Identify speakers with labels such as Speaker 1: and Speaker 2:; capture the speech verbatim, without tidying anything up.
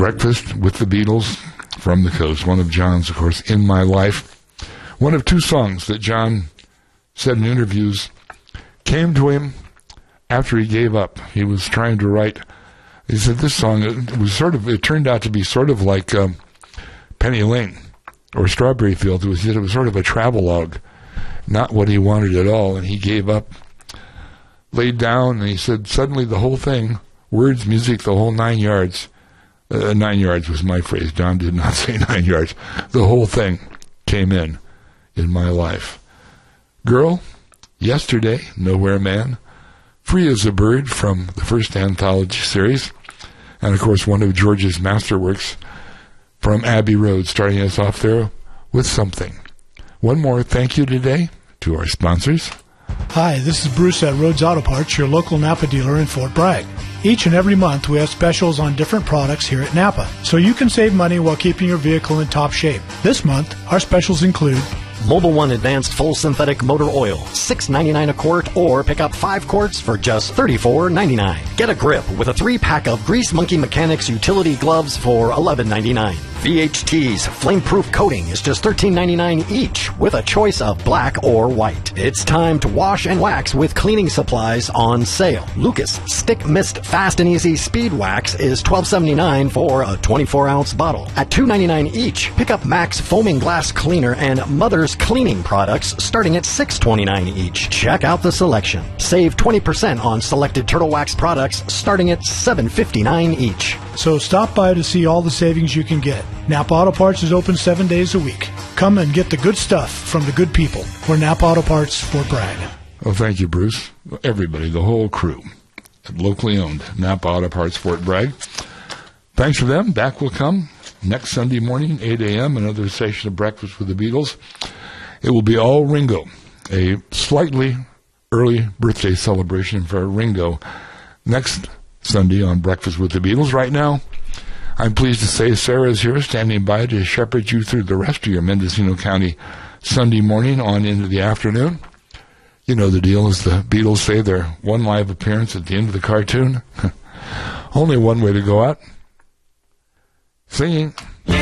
Speaker 1: Breakfast with the Beatles from the Coast. One of John's, of course, In My Life. One of two songs that John said in interviews came to him after he gave up. He was trying to write. He said this song, it was sort of, it turned out to be sort of like um, Penny Lane or Strawberry Fields. It was, it was sort of a travelogue, not what he wanted at all, and he gave up, laid down, and he said suddenly the whole thing, words, music, the whole nine yards, uh, nine yards was my phrase. John did not say nine yards. The whole thing came in, in my life. Girl, Yesterday, Nowhere Man, Free as a Bird from the first anthology series, and of course one of George's masterworks from Abbey Road, starting us off there with Something. One more thank you today to our sponsors.
Speaker 2: Hi, this is Bruce at Rhodes Auto Parts, your local Napa dealer in Fort Bragg. Each and every month we have specials on different products here at Napa, so you can save money while keeping your vehicle in top shape. This month, our specials include
Speaker 3: Mobil One Advanced Full Synthetic Motor Oil, six ninety-nine a quart, or pick up five quarts for just thirty-four ninety-nine. Get a grip with a three-pack of Grease Monkey Mechanics utility gloves for eleven ninety-nine. V H T's Flameproof Coating is just thirteen ninety-nine each, with a choice of black or white. It's time to wash and wax with cleaning supplies on sale. Lucas Stick Mist Fast and Easy Speed Wax is twelve seventy-nine for a twenty-four ounce bottle. At two ninety-nine each, pick up Max Foaming Glass Cleaner and Mother's Cleaning products starting at six twenty-nine each. Check out the selection. Save twenty percent on selected Turtle Wax products starting at seven fifty-nine each.
Speaker 2: So stop by to see all the savings you can get. Napa Auto Parts is open seven days a week. Come and get the good stuff from the good people. We're Napa Auto Parts, Fort Bragg.
Speaker 1: Well, thank you, Bruce. Everybody, the whole crew, locally owned Napa Auto Parts, Fort Bragg. Thanks for them. Back will come next Sunday morning, eight a.m., another session of Breakfast with the Beatles. It will be all Ringo, a slightly early birthday celebration for Ringo next Sunday on Breakfast with the Beatles. Right now, I'm pleased to say Sarah's here standing by to shepherd you through the rest of your Mendocino County Sunday morning on into the afternoon. You know the deal, as the Beatles say, their one live appearance at the end of the cartoon. Only one way to go out. Singing.